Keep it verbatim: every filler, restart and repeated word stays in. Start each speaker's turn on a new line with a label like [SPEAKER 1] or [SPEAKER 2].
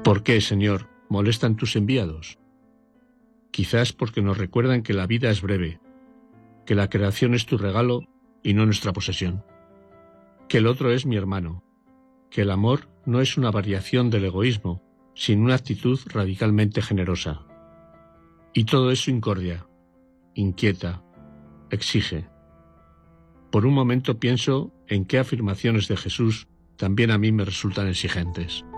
[SPEAKER 1] ¿Por qué, Señor, molestan tus enviados? Quizás porque nos recuerdan que la vida es breve, que la creación es tu regalo y no nuestra posesión, que el otro es mi hermano, que el amor no es una variación del egoísmo, sino una actitud radicalmente generosa. Y todo eso incordia, inquieta, exige. Por un momento pienso en qué afirmaciones de Jesús también a mí me resultan exigentes.